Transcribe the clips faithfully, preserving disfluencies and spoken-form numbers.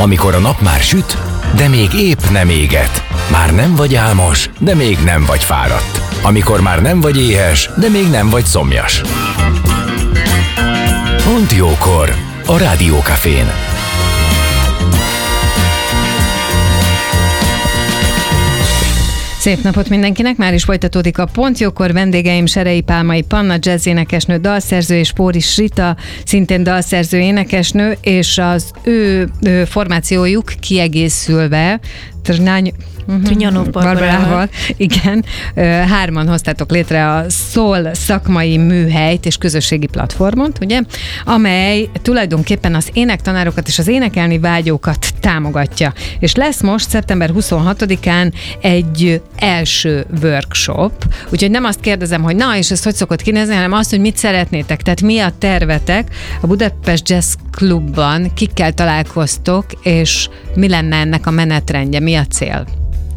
Amikor a nap már süt, de még épp nem éget. Már nem vagy álmos, de még nem vagy fáradt. Amikor már nem vagy éhes, de még nem vagy szomjas. Pont jókor a Rádiókafén. Szép napot mindenkinek, már is folytatódik a Pont Jókor. Vendégeim Serei Pálmai Panna, jazz énekesnő, dalszerző, és Póris Rita, szintén dalszerző, énekesnő, és az ő, ő formációjuk kiegészülve Trnány... Trnjanov Barbarával. Igen, hárman hoztátok létre a Soul szakmai műhelyt és közösségi platformot, ugye, amely tulajdonképpen az énektanárokat és az énekelni vágyókat támogatja. És lesz most szeptember huszonhatodikán egy első workshop, úgyhogy nem azt kérdezem, hogy na, és ez hogy szokott kinézni, hanem azt, hogy mit szeretnétek, tehát mi a tervetek a Budapest Jazz Clubban, kikkel találkoztok, és mi lenne ennek a menetrendje, mi a cél?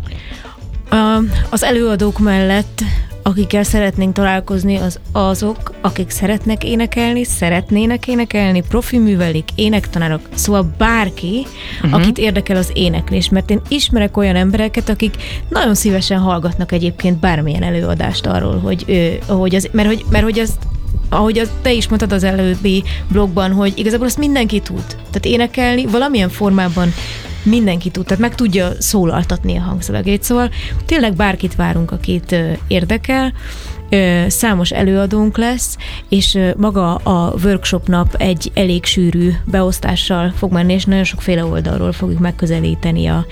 Az előadók mellett, akikkel szeretnénk találkozni, az azok, akik szeretnek énekelni, szeretnének énekelni, profi művelik, énektanárok, szóval bárki, uh-huh. akit érdekel az éneklés, mert én ismerek olyan embereket, akik nagyon szívesen hallgatnak egyébként bármilyen előadást arról, hogy, ő, hogy az, mert hogy, mert hogy az ahogy az, te is mondtad az előbbi blogban, hogy igazából azt mindenki tud. Tehát énekelni valamilyen formában mindenki tud, tehát meg tudja szólaltatni a hangszövegét. Szóval tényleg bárkit várunk, akit ö, érdekel. Ö, számos előadónk lesz, és ö, maga a workshop nap egy elég sűrű beosztással fog menni, és nagyon sokféle oldalról fogjuk megközelíteni a,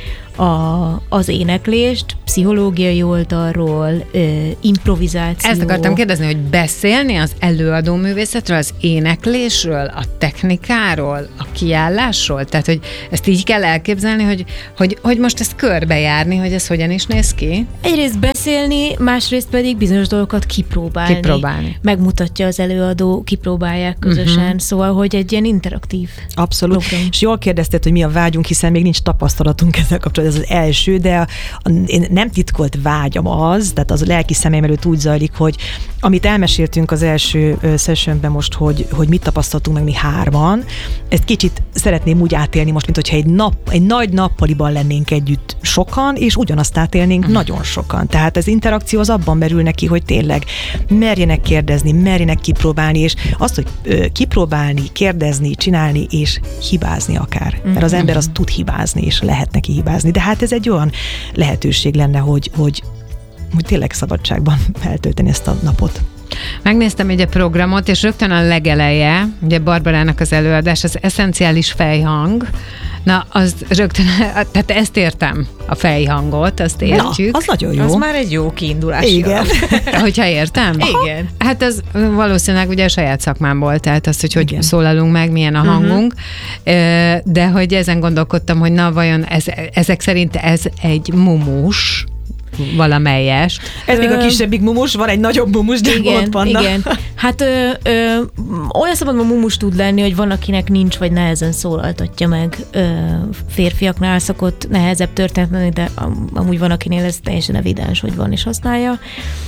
a, az éneklést, pszichológiai oldalról, ö, improvizáció. Ezt akartam kérdezni, hogy beszélni az előadó művészetről, az éneklésről, a technikáról, a kiállásról? Tehát, hogy ezt így kell elképzelni, hogy, hogy, hogy most ezt körbejárni, hogy ez hogyan is néz ki? Egyrészt beszélni, másrészt pedig bizonyos dolgokat kipróbálni. Kipróbálni. Megmutatja az előadó, kipróbálják közösen, uh-huh. szóval, hogy egy ilyen interaktív Abszolút. program. És jól kérdezted, hogy mi a vágyunk, hiszen még nincs tapasztalatunk ezzel kapcsolatban, ez az első, de a, a, én nem titkolt vágyam az, tehát az a lelki szemeim előtt úgy zajlik, hogy amit elmeséltünk az első uh, sessionben most, hogy, hogy mit tapasztaltunk meg mi hárman, ezt kicsit szeretném úgy átélni most, mint hogyha egy, nap, egy nagy nappaliban lennénk együtt sokan, és ugyanazt átélnénk uh-huh. nagyon sokan. Tehát az interakció az abban merül neki, hogy tényleg merjenek kérdezni, merjenek kipróbálni, és azt, hogy uh, kipróbálni, kérdezni, csinálni, és hibázni akár. Uh-huh. Mert az ember az tud hibázni, és lehet neki hibázni. De hát ez egy olyan lehetőség lenne, hogy, hogy, hogy tényleg szabadságban eltölteni ezt a napot. Megnéztem egy a programot, és rögtön a legeleje, ugye Barbarának az előadás, az eszenciális fejhang. Na, az rögtön, tehát ezt értem, a fejhangot, azt értjük. Na, az nagyon jó. Az már egy jó kiindulás. Igen. Hogyha értem? Igen. Hát ez valószínűleg ugye a saját szakmámból, tehát az, hogy hogy Igen. szólalunk meg, milyen a hangunk, uh-huh. de hogy ezen gondolkodtam, hogy na vajon ez, ezek szerint ez egy mumus, valamelyest. Ez még a kisebbik mumus, van egy nagyobb mumus, de igen, ott vannak. Igen, hát ö, ö, olyan szabadban mumus tud lenni, hogy van, akinek nincs, vagy nehezen szólaltatja meg. Ö, férfiaknál szokott nehezebb történet lenni, de am, amúgy van, akinél ez teljesen evidens, hogy van és használja.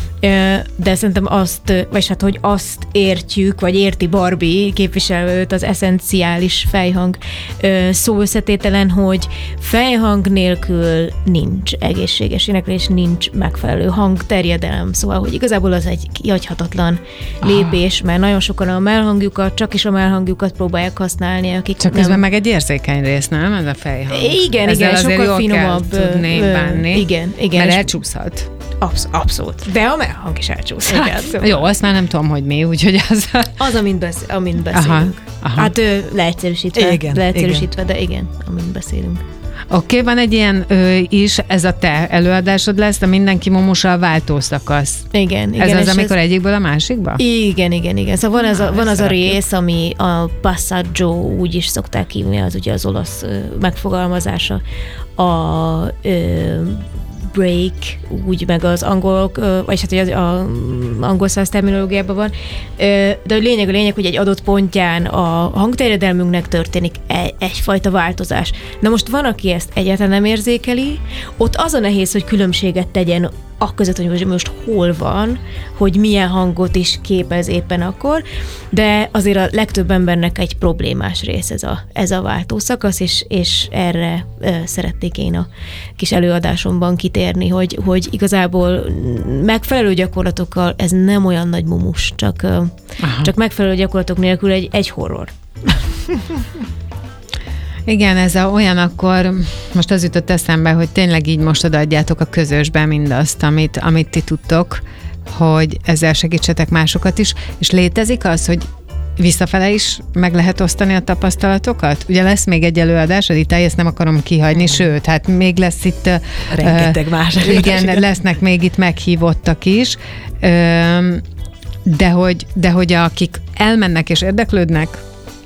De szerintem azt, vagy hát, hogy azt értjük, vagy érti Barbie képviselőt az eszenciális fejhang szó összetételen, hogy fejhang nélkül nincs egészséges éneklés, nincs megfelelő hangterjedelem, szóval, hogy igazából az egy kihagyhatatlan lépés, mert nagyon sokan a mellhangjukat, csak is a mellhangjukat próbálják használni, akik csak nem... közben meg egy érzékeny rész, nem? Ez a fejhang. Igen, ezzel igen, sokkal finomabb. Tudni bánni, igen, igen. mert elcsúszhat. Absz- abszolút. De a mellhang is elcsúszhat. Hát, jó, azt már nem tudom, hogy mi, úgyhogy az... Az, amint, besz- amint beszélünk. Aha, aha. Hát ö, leegyszerűsítve, Igen, leegyszerűsítve, de igen, amint beszélünk. Oké, okay, van egy ilyen ö, is, ez a te előadásod lesz, de mindenki mumussal váltóztakasz. Igen, igen. Ez az, és amikor ez... egyikből a másikba? Igen, igen, igen. Szóval van az a, van az a szeretjük. rész, ami a passaggio, úgy is szokták hívni, az ugye az olasz ö, megfogalmazása. A ö, break, úgy meg az angolok, vagy hát az a angol száz terminológiában van, de a lényeg a lényeg, hogy egy adott pontján a hangterjedelmünknek történik egyfajta változás. Na most van, aki ezt egyáltalán nem érzékeli, ott az a nehéz, hogy különbséget tegyen akközött, hogy most hol van, hogy milyen hangot is képez éppen akkor, de azért a legtöbb embernek egy problémás rész ez a, ez a váltószakasz, és, és erre ö, szeretnék én a kis előadásomban kitérni, hogy, hogy igazából megfelelő gyakorlatokkal ez nem olyan nagy mumus, csak, ö, csak megfelelő gyakorlatok nélkül egy, egy horror. Igen, ez a, olyan akkor, most az jutott eszembe, hogy tényleg így most odaadjátok a közösben mindazt, amit, amit ti tudtok, hogy ezzel segítsetek másokat is, és létezik az, hogy visszafele is meg lehet osztani a tapasztalatokat? Ugye lesz még egy előadás, Adita, ezt nem akarom kihagyni, mm. sőt, hát még lesz itt... Rengeteg más uh, Igen, igen, lesznek még itt meghívottak is, uh, de hogy, de hogy akik elmennek és érdeklődnek,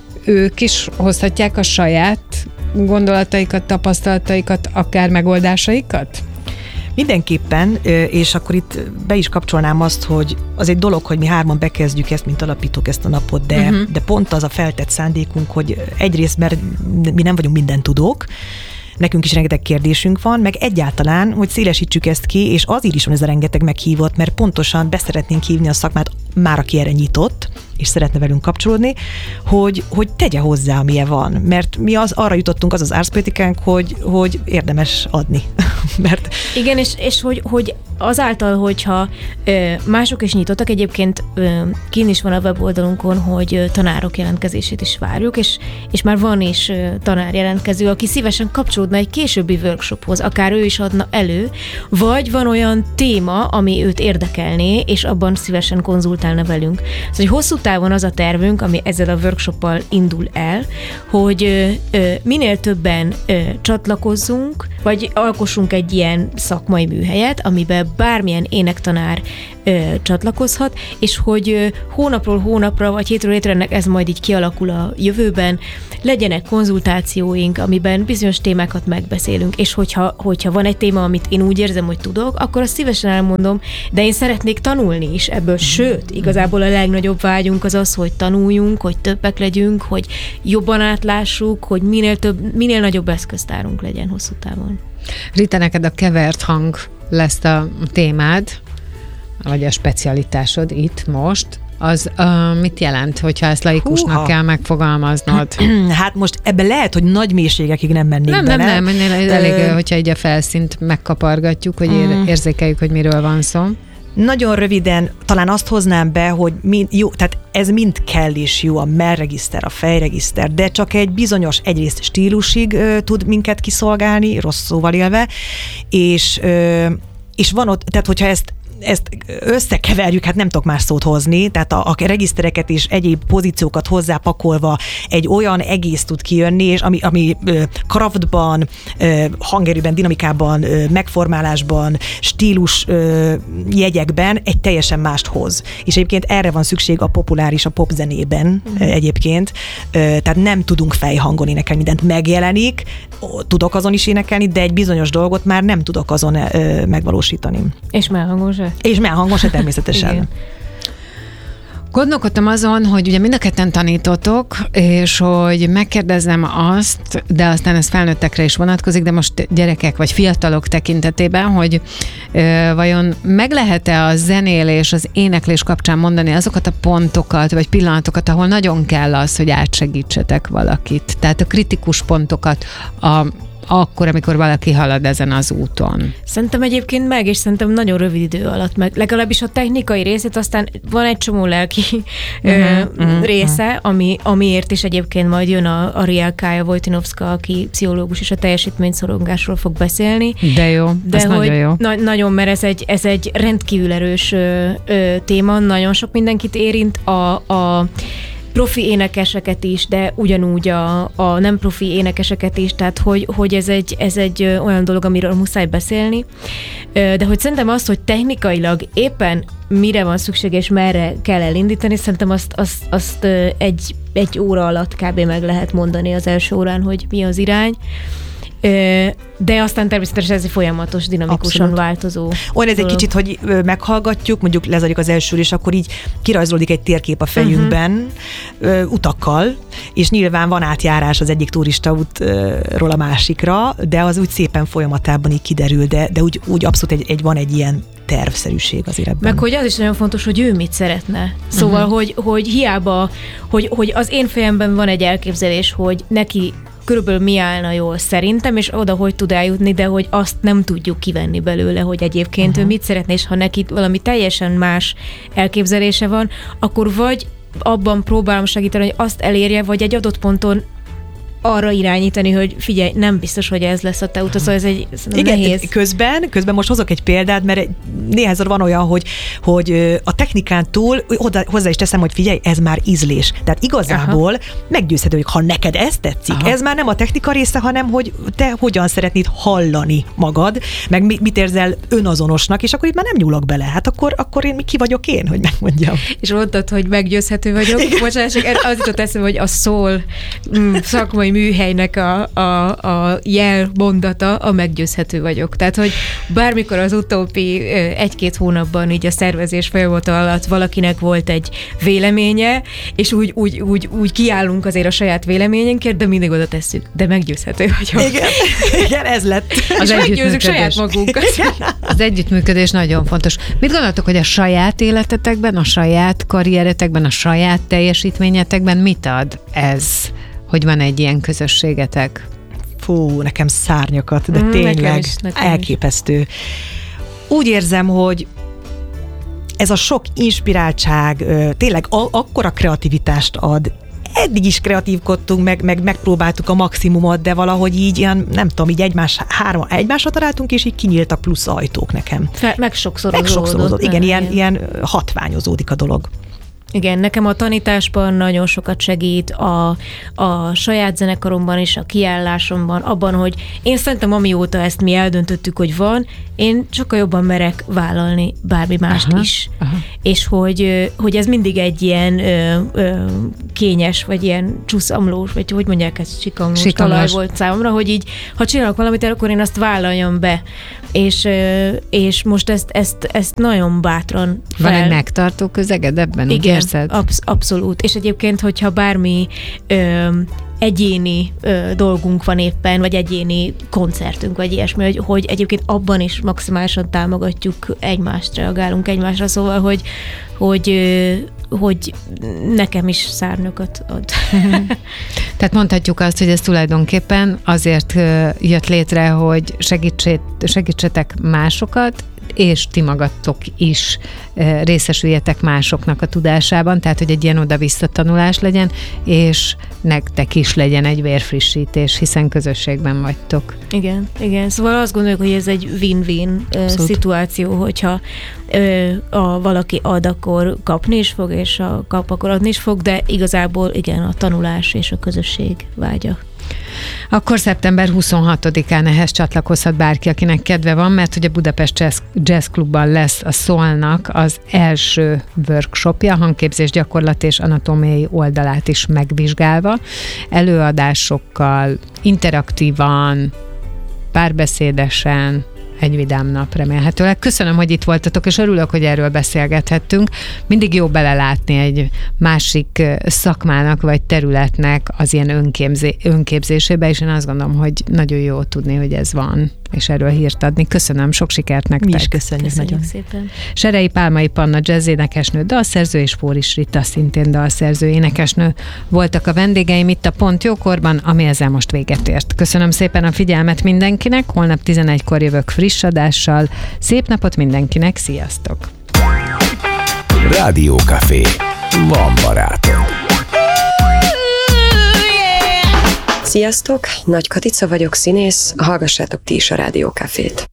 ők is hozhatják a saját gondolataikat, tapasztalataikat, akár megoldásaikat? Mindenképpen, és akkor itt be is kapcsolnám azt, hogy az egy dolog, hogy mi hárman bekezdjük ezt, mint alapítók ezt a napot, de, uh-huh. de pont az a feltett szándékunk, hogy egyrészt, mert mi nem vagyunk mindentudók, nekünk is rengeteg kérdésünk van, meg egyáltalán, hogy szélesítsük ezt ki, és azért is van ez a rengeteg meghívott, mert pontosan beszeretnénk hívni a szakmát, már aki erre nyitott, és szeretne velünk kapcsolódni, hogy, hogy tegye hozzá, amilyen van. Mert mi az, arra jutottunk, az az árszpolitikánk, hogy, hogy érdemes adni. Mert... Igen, és, és hogy, hogy azáltal, hogyha ö, mások is nyitottak, egyébként ö, kín is van a weboldalunkon, hogy ö, tanárok jelentkezését is várjuk, és, és már van is ö, tanár jelentkező, aki szívesen kapcsolódna egy későbbi workshophoz, akár ő is adna elő, vagy van olyan téma, ami őt érdekelné, és abban szívesen konzultálna velünk. Szóval, hogy hosszú távon az a tervünk, ami ezzel a workshoppal indul el, hogy ö, ö, minél többen ö, csatlakozzunk, vagy alkossunk egy ilyen szakmai műhelyet, amiben bármilyen énektanár ö, csatlakozhat, és hogy ö, hónapról hónapra, vagy hétről hétre ennek ez majd így kialakul a jövőben, legyenek konzultációink, amiben bizonyos témákat megbeszélünk, és hogyha, hogyha van egy téma, amit én úgy érzem, hogy tudok, akkor azt szívesen elmondom, de én szeretnék tanulni is ebből, sőt, igazából a legnagyobb vágyunk az az, hogy tanuljunk, hogy többek legyünk, hogy jobban átlássuk, hogy minél több, minél nagyobb eszköztárunk legyen hosszú távon. Rita, neked a kevert hang lesz a témád, vagy a specialitásod itt most. Az uh, mit jelent, hogyha ezt laikusnak Húha. kell megfogalmaznod? Hát most ebben lehet, hogy nagy mélységekig nem mennék nem, bele. Nem, nem, nem, elég, uh, hogyha így a felszínt megkapargatjuk, hogy ér- érzékeljük, hogy miről van szó. Nagyon röviden talán azt hoznám be, hogy mind, jó, tehát ez mind kell és jó, a mellregiszter, a fejregiszter, de csak egy bizonyos egyrészt stílusig ö, tud minket kiszolgálni, rossz szóval élve, és, ö, és van ott, tehát hogyha ezt ezt összekeverjük, hát nem tudok más szót hozni, tehát a, a regisztereket és egyéb pozíciókat hozzápakolva egy olyan egész tud kijönni, és ami, ami craftban, hangerőben, dinamikában, megformálásban, stílus jegyekben egy teljesen mást hoz. És egyébként erre van szükség a populáris, a popzenében mm. egyébként, tehát nem tudunk fejhangon énekelni, mindent megjelenik, tudok azon is énekelni, de egy bizonyos dolgot már nem tudok azon megvalósítani. És mellhangon se? És mellhangon se természetesen. Igen. Gondolkodtam azon, hogy ugye mind a ketten tanítotok, és hogy megkérdezem azt, de aztán ez felnőttekre is vonatkozik, de most gyerekek vagy fiatalok tekintetében, hogy ö, vajon meg lehet-e a zenélés, az éneklés kapcsán mondani azokat a pontokat, vagy pillanatokat, ahol nagyon kell az, hogy átsegítsetek valakit. Tehát a kritikus pontokat, a akkor, amikor valaki halad ezen az úton. Szerintem egyébként meg, és szerintem nagyon rövid idő alatt meg. Legalábbis a technikai részét, aztán van egy csomó lelki uh-huh, uh-huh, része, uh-huh. Ami, amiért is egyébként majd jön a, a Rielkája Wojtynovska, aki pszichológus és a teljesítményszorongásról fog beszélni. De jó, De ez hogy nagyon jó. Na, nagyon, mert ez egy, ez egy rendkívül erős ö, ö, téma, nagyon sok mindenkit érint, a, a profi énekeseket is, de ugyanúgy a, a nem profi énekeseket is, tehát hogy, hogy ez, egy, ez egy olyan dolog, amiről muszáj beszélni. De hogy szerintem azt, hogy technikailag éppen mire van szükség és merre kell elindítani, szerintem azt, azt, azt egy, egy óra alatt kb. Meg lehet mondani az első órán, hogy mi az irány. De aztán természetesen ez egy folyamatos, dinamikusan Abszolút. változó. Olyan ez egy kicsit, hogy meghallgatjuk, mondjuk lezajlik az első, és akkor így kirajzolódik egy térkép a fejünkben uh-huh. utakkal, és nyilván van átjárás az egyik turistaútról a másikra, de az úgy szépen folyamatában így kiderül, de, de úgy, úgy abszolút egy, egy, van egy ilyen tervszerűség az életben. Meg hogy az is nagyon fontos, hogy ő mit szeretne. Szóval, uh-huh. hogy, hogy hiába, hogy, hogy az én fejemben van egy elképzelés, hogy neki körülbelül mi állna jól szerintem, és oda hogy tud eljutni, de hogy azt nem tudjuk kivenni belőle, hogy egyébként uh-huh. ő mit szeretne, és ha neki valami teljesen más elképzelése van, akkor vagy abban próbálom segíteni, hogy azt elérje, vagy egy adott ponton arra irányítani, hogy figyelj, nem biztos, hogy ez lesz a te utat, szóval ez egy igen, nehéz. Közben, közben most hozok egy példát, mert néhányszor van olyan, hogy, hogy a technikán túl hozzá is teszem, hogy figyelj, ez már ízlés. Tehát igazából aha. meggyőzhető, hogy ha neked ez tetszik, aha. ez már nem a technika része, hanem hogy te hogyan szeretnéd hallani magad, meg mit érzel önazonosnak, és akkor itt már nem nyúlok bele. Hát akkor, akkor én ki vagyok én, hogy megmondjam. És mondtad, hogy meggyőzhető vagyok. Bocsánat, csak az jutott eszembe, hogy a szól mm, szakmai műhelynek a, a, a jelmondata a meggyőzhető vagyok. Tehát, hogy bármikor az utóbbi egy-két hónapban így a szervezés folyamata alatt valakinek volt egy véleménye, és úgy, úgy, úgy, úgy kiállunk azért a saját véleményünkért, de mindig oda tesszük. De meggyőzhető vagyok. Igen, igen, ez lett. Az és meggyőzzük saját magunkat. Az együttműködés nagyon fontos. Mit gondoltok, hogy a saját életetekben, a saját karrieretekben, a saját teljesítményetekben mit ad ez, hogy van egy ilyen közösségetek? Fú, nekem szárnyakat, de mm, tényleg nekem is, nekem elképesztő. Is. Úgy érzem, hogy ez a sok inspiráltság tényleg akkora kreativitást ad. Eddig is kreatívkodtunk, meg, meg megpróbáltuk a maximumot, de valahogy így ilyen, nem tudom, így egymás, három, egymásra találtunk, és így kinyíltak plusz ajtók nekem. Fe, meg sokszorozódott. Meg sokszorozódott. Igen, ilyen, ilyen hatványozódik a dolog. Igen, nekem a tanításban nagyon sokat segít, a, a saját zenekaromban és a kiállásomban, abban, hogy én szerintem amióta ezt mi eldöntöttük, hogy van, én sokkal jobban merek vállalni bármi mást aha, is. Aha. És hogy, hogy ez mindig egy ilyen ö, ö, kényes, vagy ilyen csúszamlós, vagy hogy mondják, ez sikamlós talaj volt számomra, hogy így, ha csinálok valamit, akkor én azt vállaljam be. És, ö, és most ezt, ezt, ezt nagyon bátran fel... Van egy megtartó közeged ebben? Igen, absz- abszolút. És egyébként, hogyha bármi ö, egyéni ö, dolgunk van éppen, vagy egyéni koncertünk, vagy ilyesmi, hogy, hogy egyébként abban is maximálisan támogatjuk egymást, reagálunk egymásra, szóval, hogy, hogy, ö, hogy nekem is szárnyakat ad. Tehát mondhatjuk azt, hogy ez tulajdonképpen azért jött létre, hogy segítsetek másokat, és ti magatok is részesüljetek másoknak a tudásában, tehát hogy egy ilyen oda-vissza tanulás legyen, és nektek is legyen egy vérfrissítés, hiszen közösségben vagytok. Igen, igen. Szóval azt gondoljuk, hogy ez egy win-win Abszolút. Szituáció, hogyha a valaki ad, akkor kapni is fog, és a kap, akkor adni is fog, de igazából igen, a tanulás és a közösség vágya. Akkor szeptember huszonhatodikán ehhez csatlakozhat bárki, akinek kedve van, mert hogy a Budapest Jazz, Jazz Clubban lesz a Soulnak az első workshopja, hangképzés gyakorlat és anatómiai oldalát is megvizsgálva, előadásokkal, interaktívan, párbeszédesen, egy vidám nap remélhetőleg. Köszönöm, hogy itt voltatok, és örülök, hogy erről beszélgethettünk. Mindig jó belelátni egy másik szakmának, vagy területnek az ilyen önképzé, önképzésébe, és én azt gondolom, hogy nagyon jó tudni, hogy ez van, és erről hírt adni. Köszönöm, sok sikert nektek. Mi is köszönjük, köszönjük nagyon szépen. Serei Pálmai Panna jazzénekesnő, dalszerző, és Póris Rita szintén dalszerző, énekesnő voltak a vendégeim itt a Pont Jókorban, ami ezzel most véget ért. Köszönöm szépen a figyelmet mindenkinek, holnap tizenegykor jövök friss adással. Szép napot mindenkinek, sziasztok! Rádiókafé. Van barátom. Sziasztok, Nagy Katica vagyok, színész, hallgassátok ti is a Rádiókafét.